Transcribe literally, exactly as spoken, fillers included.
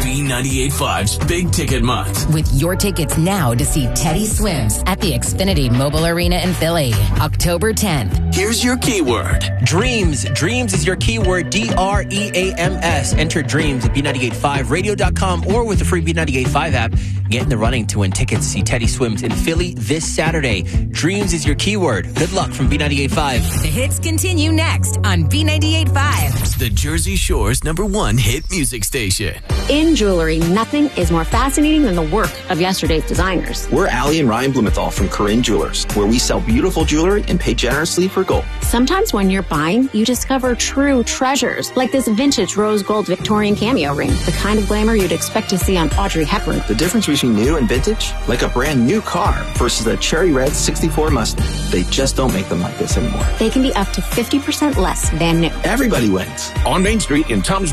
B ninety-eight point five's Big Ticket Month. With your tickets now to see Teddy Swims at the Xfinity Mobile Arena in Philly, October tenth. Here's your keyword. Dreams. Dreams is your keyword. D R E A M S. Enter Dreams at B ninety-eight point five radio dot com or with the free B ninety-eight point five app. Get in the running to win tickets to see Teddy Swims in Philly this Saturday. Dreams is your keyword. Good luck from B ninety-eight point five. The hits continue next on B ninety-eight point five. The Jersey Shore's number one hit music station. In jewelry, nothing is more fascinating than the work of yesterday's designers. We're Allie and Ryan Blumenthal from Corinne Jewelers, where we sell beautiful jewelry and pay generously for gold. Sometimes when you're buying, you discover true treasures, like this vintage rose gold Victorian cameo ring, the kind of glamour you'd expect to see on Audrey Hepburn. The difference between new and vintage, like a brand new car versus a cherry red sixty-four Mustang. They just don't make them like this anymore. They can be up to fifty percent less than new. Everybody wins. On Main Street in Tom's